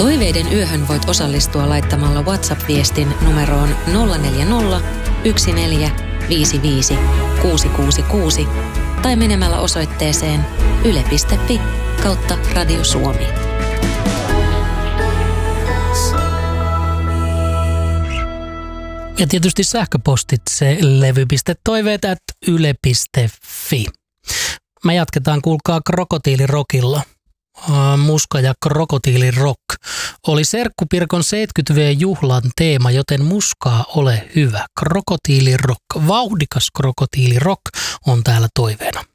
Toiveiden yöhön voit osallistua laittamalla WhatsApp-viestin numeroon 040 14 55 666 tai menemällä osoitteeseen yle.fi/Radio Suomi. Ja tietysti sähköpostitse levy.toiveet@yle.fi. Me jatketaan, kuulkaa, Krokotiilirokilla. Muska ja krokotiilirock oli Serkkupirkon 70V-juhlan teema, joten muskaa ole hyvä. Krokotiilirock, vauhdikas krokotiilirock on täällä toiveena.